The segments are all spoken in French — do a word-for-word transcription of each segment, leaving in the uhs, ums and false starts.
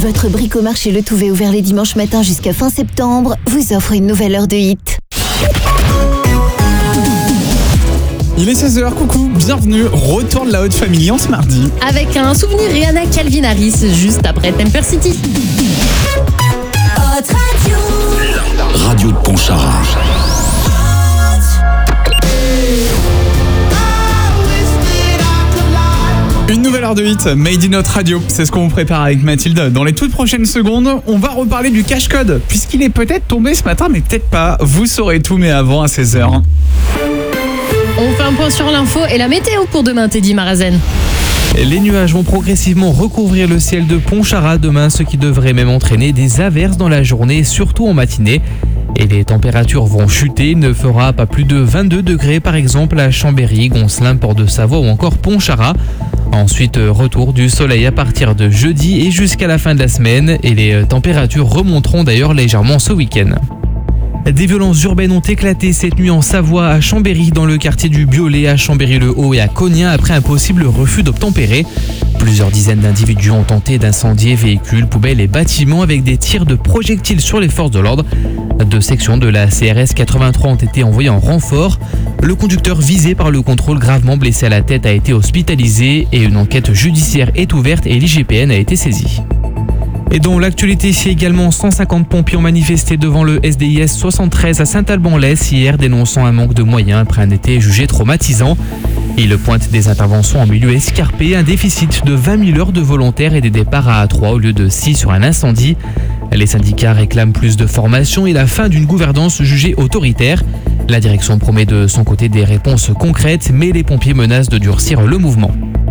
Votre bricomarché Le Touvet ouvert les dimanches matins jusqu'à fin septembre vous offre une nouvelle heure de hit. Il est seize heures, coucou, bienvenue, retour de la Haute Family en ce mardi. Avec un souvenir Rihanna Calvin Harris juste après Temper City. Haute Radio. Radio de Pontcharra. Une nouvelle heure de hit, Made in Hot Radio, c'est ce qu'on vous prépare avec Mathilde. Dans les toutes prochaines secondes, on va reparler du cache-code, puisqu'il est peut-être tombé ce matin, mais peut-être pas. Vous saurez tout, mais avant à seize heures. On fait un point sur l'info et la météo pour demain, Teddy Marazen. Les nuages vont progressivement recouvrir le ciel de Pontcharra demain, ce qui devrait même entraîner des averses dans la journée, surtout en matinée. Et les températures vont chuter, il ne fera pas plus de vingt-deux degrés par exemple à Chambéry, Gonslin, Port-de-Savoie ou encore Pontcharra. Ensuite, retour du soleil à partir de jeudi et jusqu'à la fin de la semaine, et les températures remonteront d'ailleurs légèrement ce week-end. Des violences urbaines ont éclaté cette nuit en Savoie, à Chambéry, dans le quartier du Biolay, à Chambéry-le-Haut et à Cognat, après un possible refus d'obtempérer. Plusieurs dizaines d'individus ont tenté d'incendier véhicules, poubelles et bâtiments avec des tirs de projectiles sur les forces de l'ordre. Deux sections de la C R S quatre-vingt-trois ont été envoyées en renfort. Le conducteur visé par le contrôle, gravement blessé à la tête, a été hospitalisé et une enquête judiciaire est ouverte et l'I G P N a été saisi. Et dans l'actualité, ici également, cent cinquante pompiers ont manifesté devant le S D I S soixante-treize à Saint-Alban-l'Hesse hier, dénonçant un manque de moyens après un été jugé traumatisant. Ils pointent des interventions en milieu escarpé, un déficit de vingt mille heures de volontaires et des départs à trois au lieu de six sur un incendie. Les syndicats réclament plus de formation et la fin d'une gouvernance jugée autoritaire. La direction promet de son côté des réponses concrètes, mais les pompiers menacent de durcir le mouvement.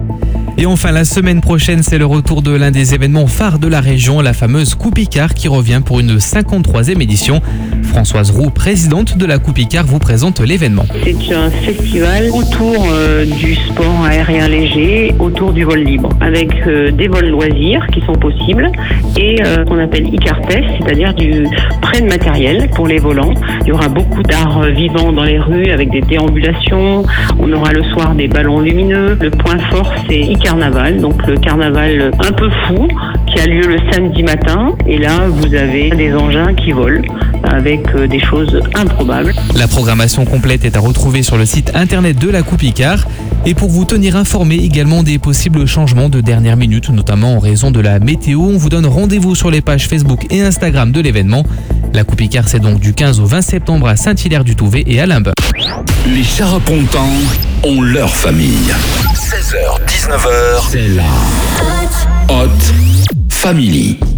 Et enfin, la semaine prochaine, c'est le retour de l'un des événements phares de la région, la fameuse Coupe Icare qui revient pour une cinquante-troisième édition. Françoise Roux, présidente de la Coupe Icare, vous présente l'événement. C'est un festival autour euh, du sport aérien léger, autour du vol libre, avec euh, des vols loisirs qui sont possibles et euh, qu'on appelle Icare Test, c'est-à-dire du prêt de matériel pour les volants. Il y aura beaucoup d'art euh, vivant dans les rues avec des déambulations. On aura le soir des ballons lumineux. Le point fort, c'est Icare Carnaval, donc le carnaval un peu fou qui a lieu le samedi matin, et là vous avez des engins qui volent avec des choses improbables. La programmation complète est à retrouver sur le site internet de la Coupe Icare, et pour vous tenir informé également des possibles changements de dernière minute, notamment en raison de la météo, on vous donne rendez-vous sur les pages Facebook et Instagram de l'événement. La Coupe Icare, c'est donc du quinze au vingt septembre à Saint-Hilaire-du-Touvet et à Limbes. Les Charapontans ont leur famille. seize heures, dix-neuf heures, c'est la Haute Family.